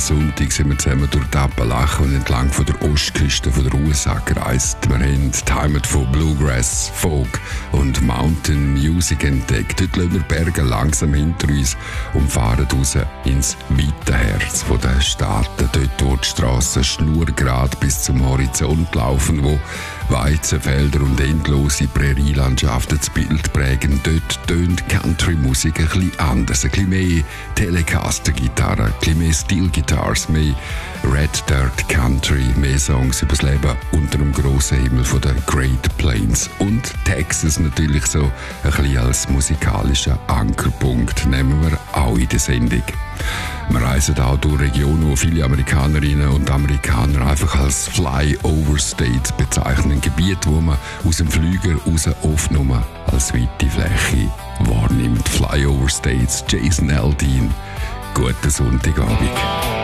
Sonntag sind wir zusammen durch die Appalachen und entlang von der Ostküste von der USA gereist. Wir haben die Heimat von Bluegrass, Folk und Mountain Music entdeckt. Dort lassen wir Berge langsam hinter uns und fahren raus ins weite Herz der Staaten. Dort, wo die Strassen schnurgerade bis zum Horizont laufen, wo Weizenfelder und endlose Prärielandschaften das Bild prägen. Dort tönt Country-Musik ein bisschen anders, ein bisschen mehr Telecaster-Gitarre, ein bisschen mehr Steel-Guitars, mehr Red Dirt Country, mehr Songs über das Leben unter dem grossen Himmel von den Great Plains. Und Texas natürlich so ein bisschen als musikalischer Ankerpunkt nehmen wir auch in der Sendung. Wir reisen auch durch Regionen, wo viele Amerikanerinnen und Amerikaner einfach als Flyover States bezeichnen. Gebiete, wo man aus dem Flüger raus oft nur als weite Fläche wahrnimmt. Flyover States, Jason Aldean. Guten Sonntagabend.